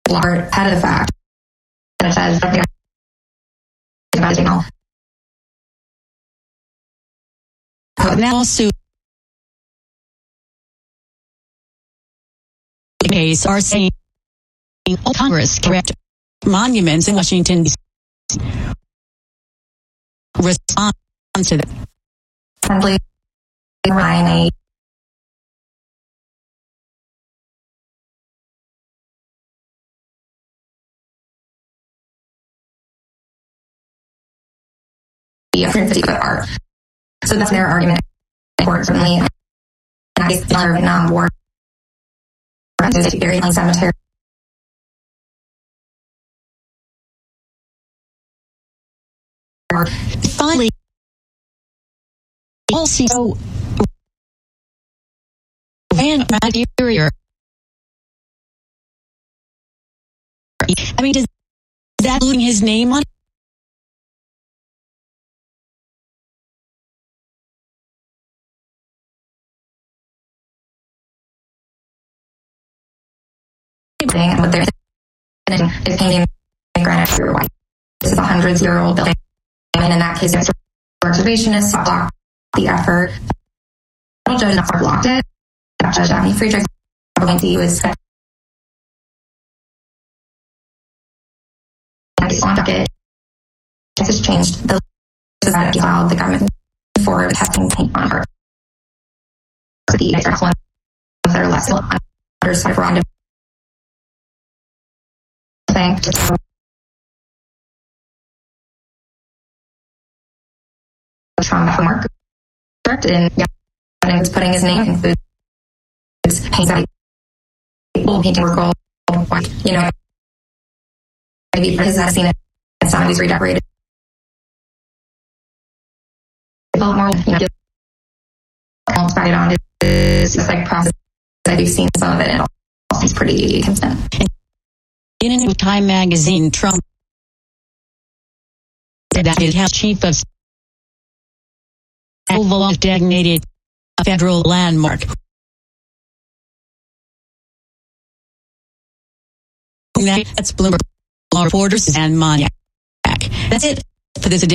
Lockhart had the fact that it says that now suit case are saying Congress correct monuments in Washington D.C. Respond to that. Simply Ryan a 150-foot arc. So that's their argument. Certainly, the Vietnam War buried in cemetery. Finally, also ran interior. I mean, does that include his name on it? And what they're is painting granite through white. This is a 100-year-old building, and in that case, the reservationists blocked the effort. The judge blocked it. Judge Daphne Friedrich was on docket. This changed the society allowed the government for testing paint on her. The excellent that are less underside for trauma homework and was putting his name includes painting work all you know maybe because I've seen it and some of these redecorated more right on is just like process that we've seen some of it and it all seems pretty consistent. In a new Time magazine, Trump said that his chief of Oval designated a federal landmark. That's Bloomberg reporters and Maniac. That's it for this edition.